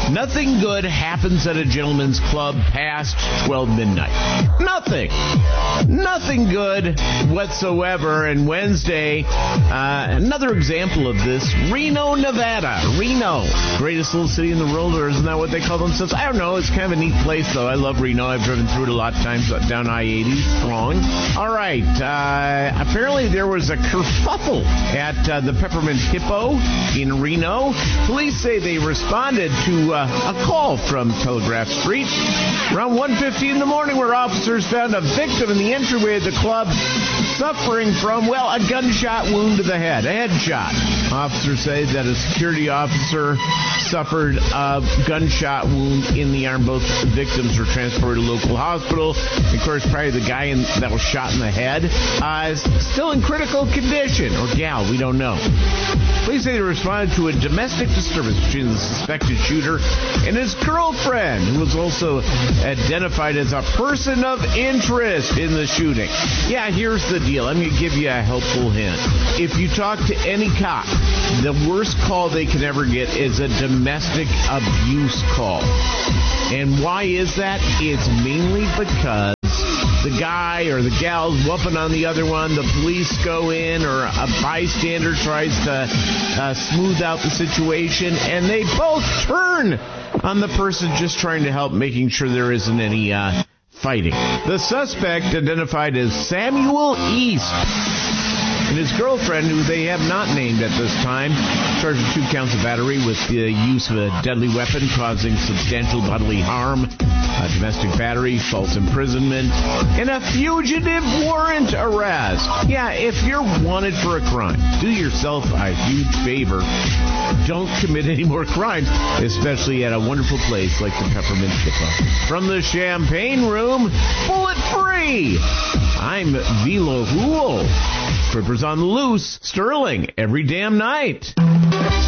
Nothing good happens at a gentleman's club past 12 midnight. Nothing good whatsoever. And Wednesday, another example of this, Reno, Nevada. Reno, greatest little city in the world, or isn't that what they call themselves? I don't know. It's kind of a neat place, though. I love Reno. I've driven through it a lot of times down I-80. Strong. All right. Apparently there was a kerfuffle at the Peppermint Hippo in Reno. Police say they responded to a call from Telegraph Street around 1:50 in the morning, where officers found a victim in the entryway of the club suffering from, a gunshot wound to the head, a headshot. Officers say that a security officer suffered a gunshot wound in the arm. Both victims were transported to a local hospital. Of course, probably the guy that was shot in the head is still in critical condition, or gal, we don't know. Police say they responded to a domestic disturbance between the suspected shooter and his girlfriend, who was also identified as a person of interest in the shooting. Yeah, here's the deal. I'm going to give you a helpful hint. If you talk to any cop, the worst call they can ever get is a domestic abuse call. And why is that? It's mainly because the guy or the gal's whooping on the other one, the police go in, or a bystander tries to smooth out the situation, and they both turn on the person just trying to help, making sure there isn't any fighting. The suspect, identified as Samuel East, and his girlfriend, who they have not named at this time, charged with 2 counts of battery with the use of a deadly weapon causing substantial bodily harm, domestic battery, false imprisonment, and a fugitive warrant arrest. Yeah, if you're wanted for a crime, do yourself a huge favor. Don't commit any more crimes, especially at a wonderful place like the Peppermint Hippo. From the Champagne Room, bullet-free, I'm Vila Hool. Strippers on the loose, Sterling, every damn night.